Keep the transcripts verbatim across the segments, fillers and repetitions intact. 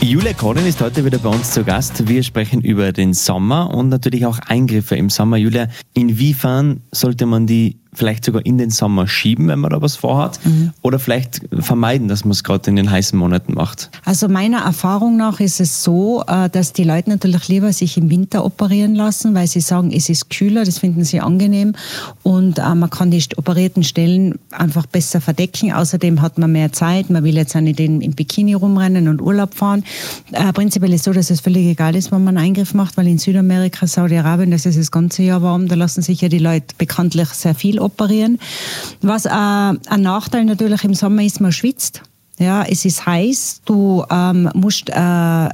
Julia Cordin ist heute wieder bei uns zu Gast. Wir sprechen über den Sommer und natürlich auch Eingriffe im Sommer. Julia, inwiefern sollte man die vielleicht sogar in den Sommer schieben, wenn man da was vorhat? Mhm. Oder vielleicht vermeiden, dass man es gerade in den heißen Monaten macht? Also meiner Erfahrung nach ist es so, dass die Leute natürlich lieber sich im Winter operieren lassen, weil sie sagen, es ist kühler, das finden sie angenehm und man kann die operierten Stellen einfach besser verdecken. Außerdem hat man mehr Zeit, man will jetzt auch nicht im Bikini rumrennen und Urlaub fahren. Äh, prinzipiell ist es so, dass es völlig egal ist, wann man einen Eingriff macht, weil in Südamerika, Saudi-Arabien, das ist das ganze Jahr warm, da lassen sich ja die Leute bekanntlich sehr viel operieren. Was äh, ein Nachteil natürlich im Sommer ist, man schwitzt. Ja, es ist heiß, du ähm, musst äh,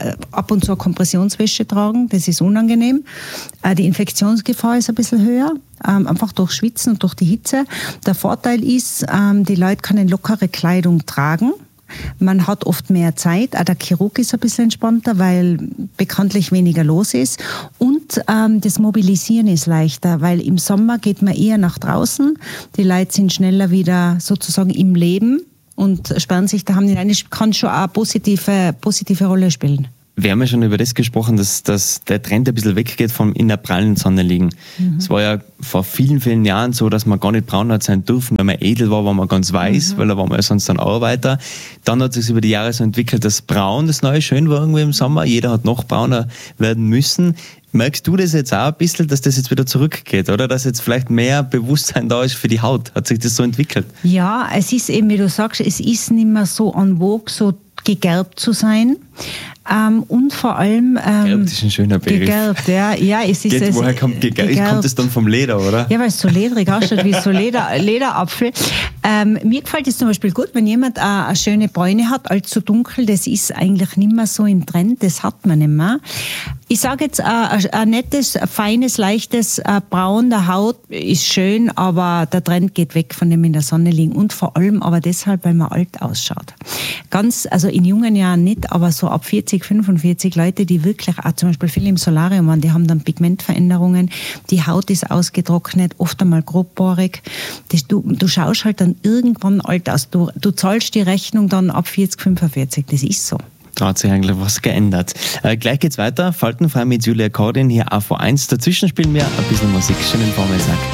ab und zu Kompressionswäsche tragen, das ist unangenehm. Äh, die Infektionsgefahr ist ein bisschen höher, ähm, einfach durch Schwitzen und durch die Hitze. Der Vorteil ist, ähm, die Leute können lockere Kleidung tragen. Man hat oft mehr Zeit, auch der Chirurg ist ein bisschen entspannter, weil bekanntlich weniger los ist. Und ähm, das Mobilisieren ist leichter, weil im Sommer geht man eher nach draußen. Die Leute sind schneller wieder sozusagen im Leben und sperren sich daheim hinein. Das kann schon eine positive, positive Rolle spielen. Wir haben ja schon über das gesprochen, dass, dass der Trend ein bisschen weggeht vom in der prallen Sonne liegen. Es mhm. war ja vor vielen, vielen Jahren so, dass man gar nicht braun hat sein dürfen. Wenn man edel war, war man ganz weiß, mhm. weil da war man ja sonst dann Arbeiter. Dann hat sich über die Jahre so entwickelt, dass braun das neue Schön war irgendwie im Sommer. Jeder hat noch brauner werden müssen. Merkst du das jetzt auch ein bisschen, dass das jetzt wieder zurückgeht, oder? Dass jetzt vielleicht mehr Bewusstsein da ist für die Haut? Hat sich das so entwickelt? Ja, es ist eben, wie du sagst, es ist nicht mehr so en vogue, so gegerbt zu sein. Ähm, und vor allem... Ähm, gegerbt ist ein schöner Begriff. Gegerbt, ja. ja es ist Geht, es, woher kommt gegerbt? Kommt es dann vom Leder, oder? Ja, weil es so lederig ausschaut, wie so Leder, Lederapfel. Ähm, mir gefällt es zum Beispiel gut, wenn jemand äh, eine schöne Bräune hat, allzu dunkel, das ist eigentlich nicht mehr so im Trend, das hat man nicht mehr. Ich sage jetzt, äh, ein nettes, feines, leichtes äh, Braun der Haut ist schön, aber der Trend geht weg von dem in der Sonne liegen. Und vor allem aber deshalb, weil man alt ausschaut. Ganz, also in jungen Jahren nicht, aber so ab vierzig, fünfundvierzig Leute, die wirklich auch zum Beispiel viel im Solarium waren, die haben dann Pigmentveränderungen, die Haut ist ausgetrocknet, oft einmal grobporig. Das, du, du schaust halt dann irgendwann alt aus. Du, du zahlst die Rechnung dann ab vierzig, fünfundvierzig. Das ist so. Da hat sich eigentlich was geändert. Äh, gleich geht's weiter. Faltenfrei mit Julia Cordin hier A V eins. Dazwischen spielen wir ein bisschen Musik. Schönen Vormittag.